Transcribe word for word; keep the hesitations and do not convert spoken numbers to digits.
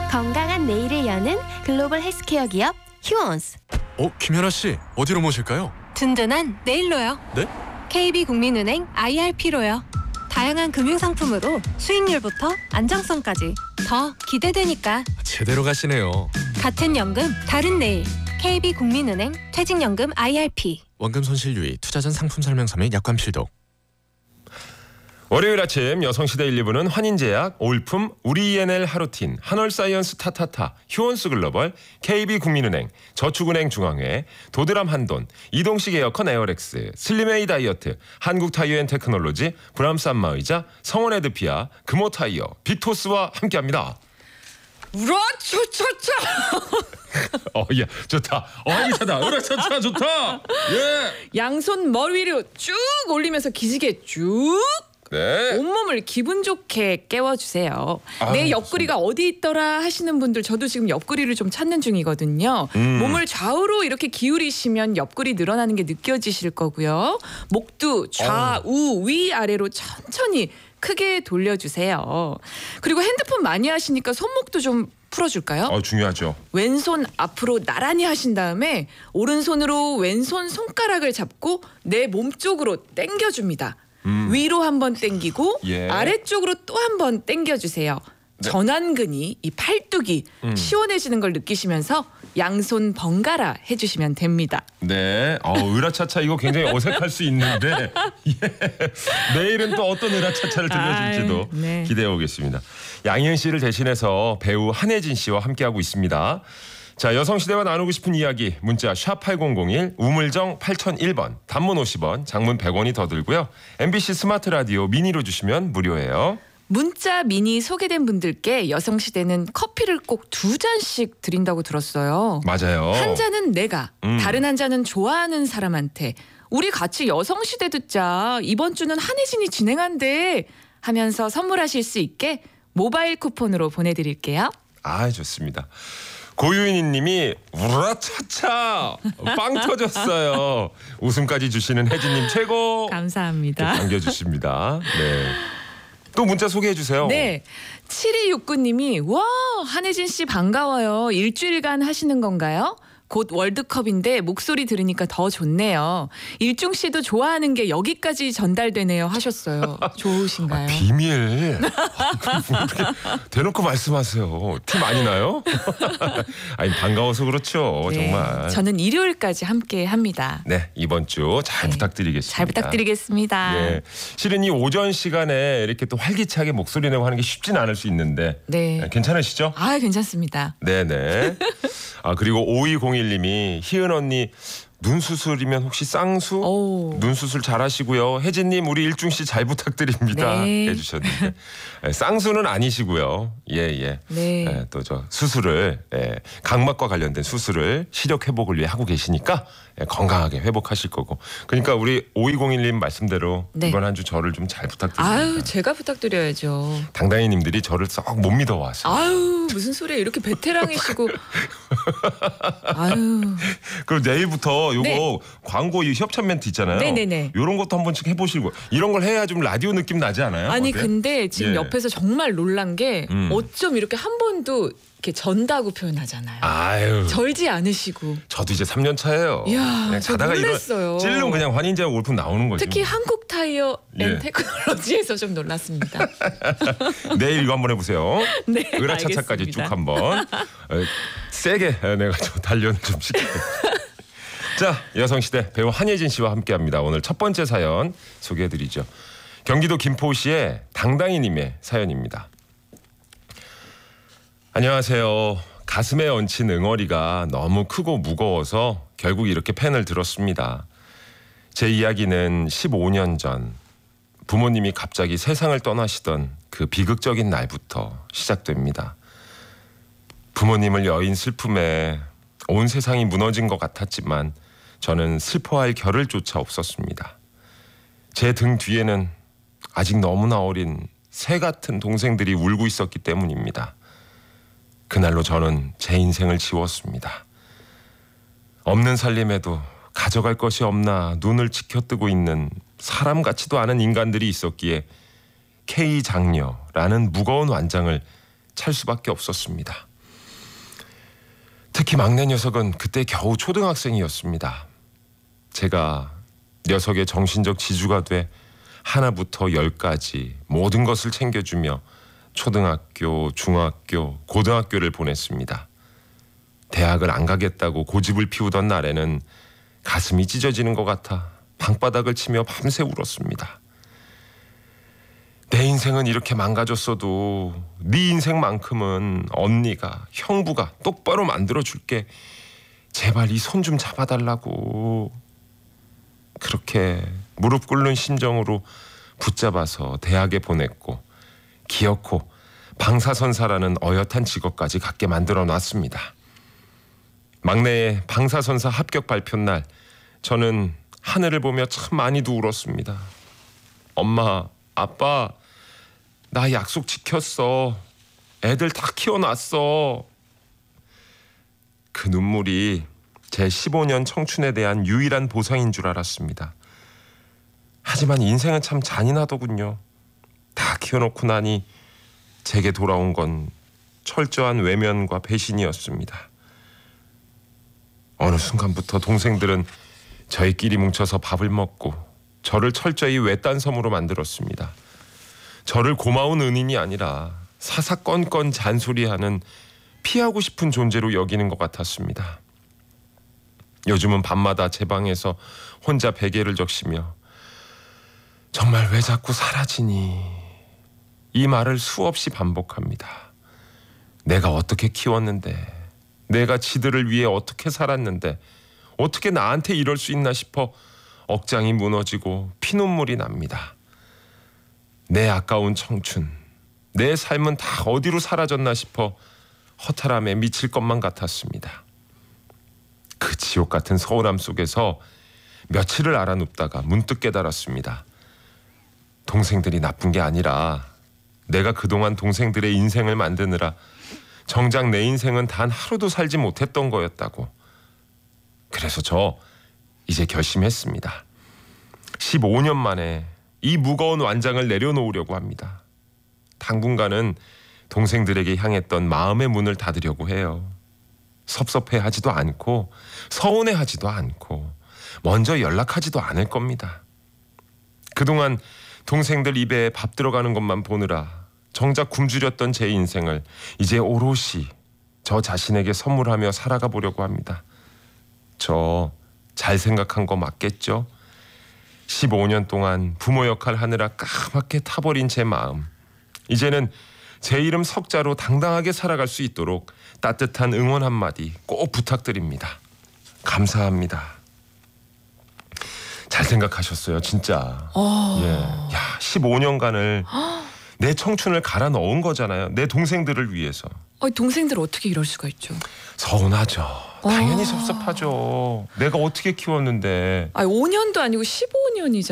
건강한 내일을 여는 글로벌 헬스케어 기업 휴원스. 어, 김연아 씨, 어디로 모실까요? 든든한 내일로요. 네? 케이비국민은행 아이알피로요. 다양한 금융상품으로 수익률부터 안정성까지 더 기대되니까. 제대로 가시네요. 같은 연금 다른 내일. 케이비국민은행 퇴직연금 아이알피. 원금 손실 유의, 투자 전 상품 설명서 및 약관 필독. 월요일 아침 여성시대 일, 이 부는 환인제약, 올품, 우리이엔엘 하루틴, 한월사이언스 타타타, 휴원스 글로벌, 케이비국민은행, 저축은행 중앙회, 도드람 한돈, 이동식 에어컨 에어렉스, 슬림에이 다이어트, 한국타이어앤테크놀로지, 브람스 안마의자, 성원에드피아, 금호타이어, 빅토스와 함께합니다. 으라차차차. 어, 예, 좋다. 어, 이차다. 으라차차 좋다. 예. 양손 머리 위로 쭉 올리면서 기지개 쭉. 네. 온몸을 기분 좋게 깨워주세요. 아, 내 옆구리가 어디 있더라 하시는 분들, 저도 지금 옆구리를 좀 찾는 중이거든요. 음. 몸을 좌우로 이렇게 기울이시면 옆구리 늘어나는 게 느껴지실 거고요. 목도 좌우 위아래로 천천히 크게 돌려주세요. 그리고 핸드폰 많이 하시니까 손목도 좀 풀어줄까요? 어, 중요하죠. 왼손 앞으로 나란히 하신 다음에 오른손으로 왼손 손가락을 잡고 내 몸쪽으로 당겨줍니다. 음. 위로 한번 당기고 예. 아래쪽으로 또 한번 당겨주세요. 네. 전완근이, 이 팔뚝이 음. 시원해지는 걸 느끼시면서 양손 번갈아 해주시면 됩니다. 네. 어, 으라차차 이거 굉장히 어색할 수 있는데 예. 내일은 또 어떤 으라차차를 들려줄지도 아유, 네. 기대해 보겠습니다. 양희은 씨를 대신해서 배우 한혜진 씨와 함께하고 있습니다. 자, 여성시대와 나누고 싶은 이야기 문자 샵 팔공공일, 우물정 팔공공일 번, 단문 오십 원, 장문 백 원이 더 들고요. 엠비씨 스마트 라디오 미니로 주시면 무료예요. 문자 미니 소개된 분들께 여성시대는 커피를 꼭 두 잔씩 드린다고 들었어요. 맞아요. 한 잔은 내가, 음. 다른 한 잔은 좋아하는 사람한테. 우리 같이 여성시대 듣자. 이번 주는 한혜진이 진행한대 하면서 선물하실 수 있게 모바일 쿠폰으로 보내드릴게요. 아, 좋습니다. 고유인이 님이 우라차차 빵 터졌어요. 웃음까지 주시는 혜진님 최고. 감사합니다. 남겨주십니다. 네. 또 문자 소개해 주세요. 네, 칠이육구 님이 와, 한혜진 씨 반가워요. 일주일간 하시는 건가요? 곧 월드컵인데 목소리 들으니까 더 좋네요. 일중 씨도 좋아하는 게 여기까지 전달되네요 하셨어요. 좋으신가요? 아, 비밀. 아, 뭐 이렇게 대놓고 말씀하세요. 티 많이 나요? 아니, 반가워서 그렇죠. 네, 정말. 저는 일요일까지 함께 합니다. 네, 이번 주 잘 네, 부탁드리겠습니다. 잘 부탁드리겠습니다. 예. 실은 이 오전 시간에 이렇게 또 활기차게 목소리 내고 하는 게 쉽진 않을 수 있는데 네. 네, 괜찮으시죠? 아, 괜찮습니다. 네네. 아, 그리고 오이공일 님이 희은 언니 눈 수술이면 혹시 쌍수? 오. 눈 수술 잘하시고요. 혜진님 우리 일중 씨 잘 부탁드립니다. 네. 해주셨는데 네, 쌍수는 아니시고요. 예예. 네. 네, 또 저 수술을 예, 각막과 관련된 수술을 시력 회복을 위해 하고 계시니까 예, 건강하게 회복하실 거고. 그러니까 우리 오이공일 님 말씀대로 네. 이번 한 주 저를 좀 잘 부탁드립니다. 아유, 제가 부탁드려야죠. 당당히님들이 저를 썩 못 믿어와서. 아유, 무슨 소리야. 이렇게 베테랑이시고. 아유. 그럼 내일부터 요거 네. 광고 이 협찬 멘트 있잖아요. 네네네. 요런 것도 한 번씩 해보시고 이런 걸 해야 좀 라디오 느낌 나지 않아요? 아니 어때? 근데 지금 예. 옆에서 정말 놀란 게 음. 어쩜 이렇게 한 번도 이렇게 전다고 표현하잖아요. 아유. 절지 않으시고. 저도 이제 삼 년 차예요. 이야, 그냥 저 자다가 이런 놀랐어요. 찔름 그냥 환인제약 올품 나오는 거지. 특히 한국 타이어 앤 예. 테크놀로지에서 좀 놀랐습니다. 내일 이거 한번 해보세요. 네, 으라차차까지 쭉 알겠습니다. 한번 어, 세게 내가 좀 단련 좀 시킬게요. 자, 여성시대 배우 한예진 씨와 함께합니다. 오늘 첫 번째 사연 소개해드리죠. 경기도 김포시의 당당히님의 사연입니다. 안녕하세요. 가슴에 얹힌 응어리가 너무 크고 무거워서 결국 이렇게 펜을 들었습니다. 제 이야기는 십오 년 전 부모님이 갑자기 세상을 떠나시던 그 비극적인 날부터 시작됩니다. 부모님을 여인 슬픔에 온 세상이 무너진 것 같았지만 저는 슬퍼할 겨를 조차 없었습니다. 제 등 뒤에는 아직 너무나 어린 새 같은 동생들이 울고 있었기 때문입니다. 그날로 저는 제 인생을 지웠습니다. 없는 살림에도 가져갈 것이 없나 눈을 치켜뜨고 있는 사람 같지도 않은 인간들이 있었기에 K 장녀라는 무거운 완장을 찰 수밖에 없었습니다. 특히 막내 녀석은 그때 겨우 초등학생이었습니다. 제가 녀석의 정신적 지주가 돼 하나부터 열까지 모든 것을 챙겨주며 초등학교, 중학교, 고등학교를 보냈습니다. 대학을 안 가겠다고 고집을 피우던 날에는 가슴이 찢어지는 것 같아 방바닥을 치며 밤새 울었습니다. 내 인생은 이렇게 망가졌어도 네 인생만큼은 언니가, 형부가 똑바로 만들어줄게. 제발 이 손 좀 잡아달라고. 그렇게 무릎 꿇는 심정으로 붙잡아서 대학에 보냈고 기어코 방사선사라는 어엿한 직업까지 갖게 만들어 놨습니다. 막내의 방사선사 합격 발표 날 저는 하늘을 보며 참 많이도 울었습니다. 엄마, 아빠, 나 약속 지켰어. 애들 다 키워놨어. 그 눈물이 제 십오 년 청춘에 대한 유일한 보상인 줄 알았습니다. 하지만 인생은 참 잔인하더군요. 다 키워놓고 나니 제게 돌아온 건 철저한 외면과 배신이었습니다. 어느 순간부터 동생들은 저희끼리 뭉쳐서 밥을 먹고 저를 철저히 외딴 섬으로 만들었습니다. 저를 고마운 은인이 아니라 사사건건 잔소리하는 피하고 싶은 존재로 여기는 것 같았습니다. 요즘은 밤마다 제 방에서 혼자 베개를 적시며 정말 왜 자꾸 사라지니? 이 말을 수없이 반복합니다. 내가 어떻게 키웠는데, 내가 지들을 위해 어떻게 살았는데 어떻게 나한테 이럴 수 있나 싶어 억장이 무너지고 피눈물이 납니다. 내 아까운 청춘, 내 삶은 다 어디로 사라졌나 싶어 허탈함에 미칠 것만 같았습니다. 그 지옥 같은 서운함 속에서 며칠을 알아눕다가 문득 깨달았습니다. 동생들이 나쁜 게 아니라 내가 그동안 동생들의 인생을 만드느라 정작 내 인생은 단 하루도 살지 못했던 거였다고. 그래서 저 이제 결심했습니다. 십오 년 만에 이 무거운 완장을 내려놓으려고 합니다. 당분간은 동생들에게 향했던 마음의 문을 닫으려고 해요. 섭섭해하지도 않고 서운해하지도 않고 먼저 연락하지도 않을 겁니다. 그동안 동생들 입에 밥 들어가는 것만 보느라 정작 굶주렸던 제 인생을 이제 오롯이 저 자신에게 선물하며 살아가 보려고 합니다. 저 잘 생각한 거 맞겠죠? 십오 년 동안 부모 역할 하느라 까맣게 타버린 제 마음, 이제는 제 이름 석자로 당당하게 살아갈 수 있도록 따뜻한 응원 한마디 꼭 부탁드립니다. 감사합니다. 잘 생각하셨어요, 진짜. 어. 예, 야, 십오 년간을 내 청춘을 갈아 넣은 거잖아요. 내 동생들을 위해서. 어, 동생들 어떻게 이럴 수가 있죠? 서운하죠. 당연히 아. 섭섭하죠. 내가 어떻게 키웠는데. 아, 오 년도 아니고 십오 년이잖아요.